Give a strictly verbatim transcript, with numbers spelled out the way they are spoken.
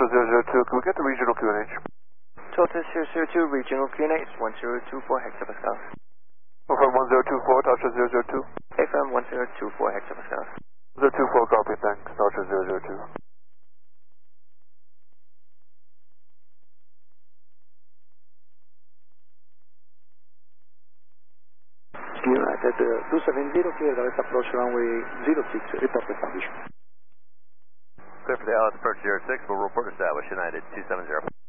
Delta zero zero two, can we get the regional Q N H? Delta zero zero two, regional Q N H, one zero two four hectopascals. Affirm one zero two four, Delta zero zero two. Affirm one zero two four hectopascals. zero two four, copy, thanks, Delta zero zero two. United two seven zero, clear direct approach runway zero six, report established. Clear for the Dallas approach zero six, we'll report established, United two seven zero.